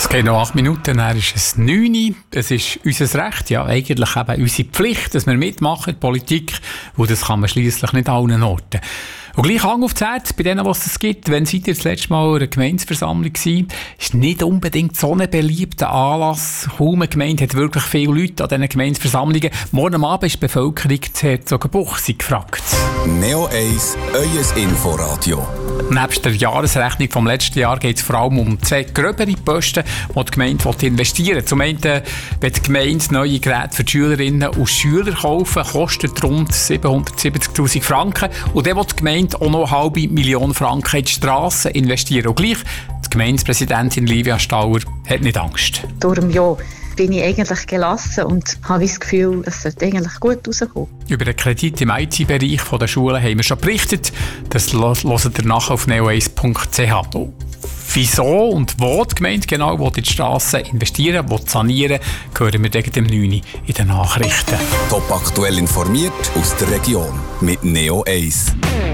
Es geht noch 8 Minuten, dann ist es 9 Uhr. Es ist unser Recht, ja, eigentlich eben unsere Pflicht, dass wir mitmachen, die Politik, und das kann man schliesslich nicht an allen Orten. Und gleich Hang auf das Herz, bei denen, was es gibt, wenn seid ihr das letzte Mal eine Gemeindeversammlung gewesen, ist nicht unbedingt so ein beliebter Anlass. Kaum eine Gemeinde hat wirklich viele Leute an diesen Gemeindeversammlungen. Morgen Abend ist die Bevölkerung zu Herzogenbuchsee gefragt. Neo 1, euer Inforadio. Nebst der Jahresrechnung vom letzten Jahr geht es vor allem um 2 gröbere Posten, die die Gemeinde investieren will. Zum einen will die Gemeinde neue Geräte für die Schülerinnen und Schüler kaufen, kostet rund 770'000 Franken. Und dann will die Gemeinde auch noch 500'000 Franken in die Strassen investieren. Und gleich, die Gemeindepräsidentin Livia Stauer hat nicht Angst. Darum ja, bin ich eigentlich gelassen und habe das Gefühl, es sollte eigentlich gut rauskommen. Über den Kredit im IT-Bereich der Schulen haben wir schon berichtet. Das hört ihr nachher auf neo1.ch. Wieso und wo die Gemeinde genau in die Strassen investieren will, sanieren, hören wir gegen 9 Uhr in den Nachrichten. Top aktuell informiert aus der Region mit Neo 1.